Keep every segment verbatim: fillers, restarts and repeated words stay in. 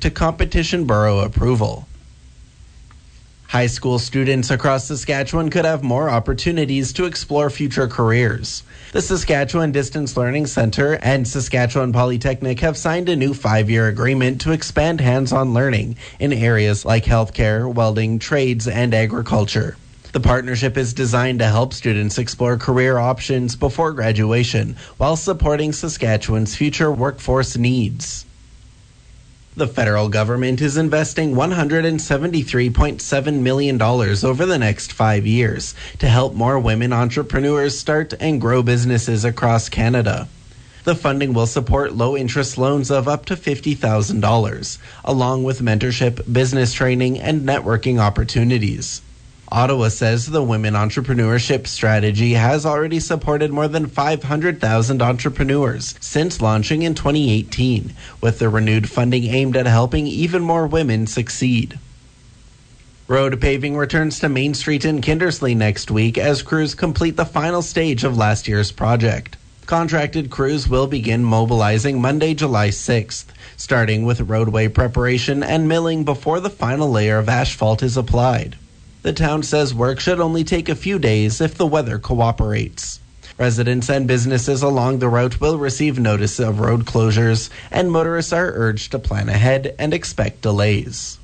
to Competition Bureau approval. High school students across Saskatchewan could have more opportunities to explore future careers. The Saskatchewan Distance Learning Centre and Saskatchewan Polytechnic have signed a new five-year agreement to expand hands-on learning in areas like healthcare, welding, trades, and agriculture. The partnership is designed to help students explore career options before graduation while supporting Saskatchewan's future workforce needs. The federal government is investing one hundred seventy-three point seven million dollars over the next five years to help more women entrepreneurs start and grow businesses across Canada. The funding will support low-interest loans of up to fifty thousand dollars, along with mentorship, business training, and networking opportunities. Ottawa says the Women Entrepreneurship Strategy has already supported more than five hundred thousand entrepreneurs since launching in twenty eighteen, with the renewed funding aimed at helping even more women succeed. Road paving returns to Main Street in Kindersley next week as crews complete the final stage of last year's project. Contracted crews will begin mobilizing Monday, July sixth, starting with roadway preparation and milling before the final layer of asphalt is applied. The town says work should only take a few days if the weather cooperates. Residents and businesses along the route will receive notice of road closures, and motorists are urged to plan ahead and expect delays.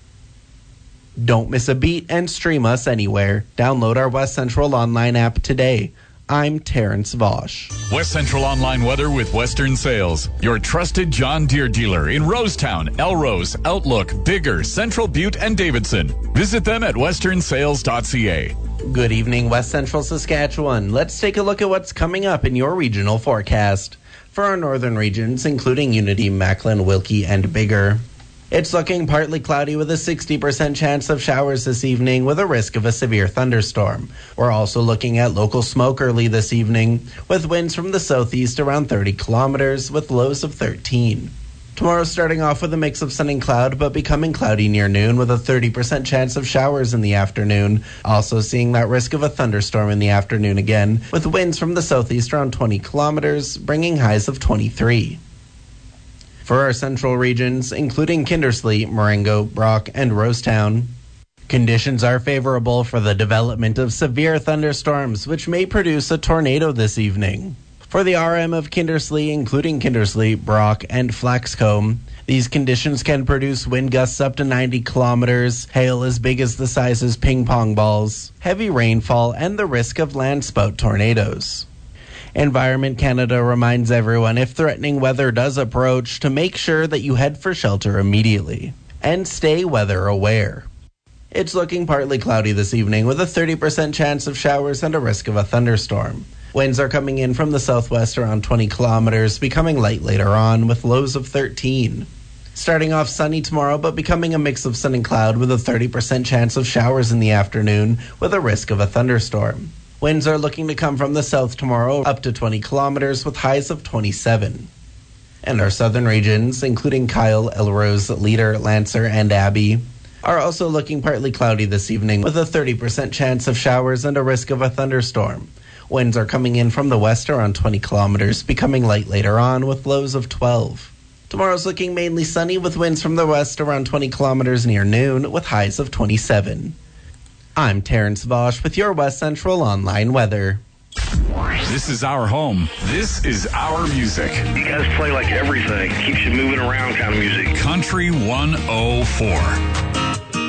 Don't miss a beat and stream us anywhere. Download our West Central online app today. I'm Terrence Vosh. West Central Online Weather with Western Sales, your trusted John Deere dealer in Rosetown, Elrose, Outlook, Bigger, Central Butte, and Davidson. Visit them at western sales dot c a. Good evening, West Central Saskatchewan. Let's take a look at what's coming up in your regional forecast. For our northern regions, including Unity, Macklin, Wilkie, and Bigger, it's looking partly cloudy with a sixty percent chance of showers this evening with a risk of a severe thunderstorm. We're also looking at local smoke early this evening with winds from the southeast around thirty kilometers with lows of thirteen. Tomorrow starting off with a mix of sun and cloud but becoming cloudy near noon with a thirty percent chance of showers in the afternoon. Also seeing that risk of a thunderstorm in the afternoon again with winds from the southeast around twenty kilometers bringing highs of twenty-three. For our central regions, including Kindersley, Marengo, Brock, and Rosetown, conditions are favorable for the development of severe thunderstorms, which may produce a tornado this evening. For the R M of Kindersley, including Kindersley, Brock, and Flaxcombe, these conditions can produce wind gusts up to ninety kilometers, hail as big as the size as ping pong balls, heavy rainfall, and the risk of landspout tornadoes. Environment Canada reminds everyone if threatening weather does approach to make sure that you head for shelter immediately and stay weather aware. It's looking partly cloudy this evening with a thirty percent chance of showers and a risk of a thunderstorm. Winds are coming in from the southwest around twenty kilometers, becoming light later on with lows of thirteen. Starting off sunny tomorrow, but becoming a mix of sun and cloud with a thirty percent chance of showers in the afternoon with a risk of a thunderstorm. Winds are looking to come from the south tomorrow, up to twenty kilometers with highs of twenty-seven. And our southern regions, including Kyle, Elrose, Leader, Lancer, and Abbey, are also looking partly cloudy this evening with a thirty percent chance of showers and a risk of a thunderstorm. Winds are coming in from the west around twenty kilometers, becoming light later on with lows of twelve. Tomorrow's looking mainly sunny with winds from the west around twenty kilometers near noon with highs of twenty-seven. I'm Terrence Vosh with your West Central Online Weather. This is our home. This is our music. You guys play like everything. Keeps you moving around kind of music. Country one oh four.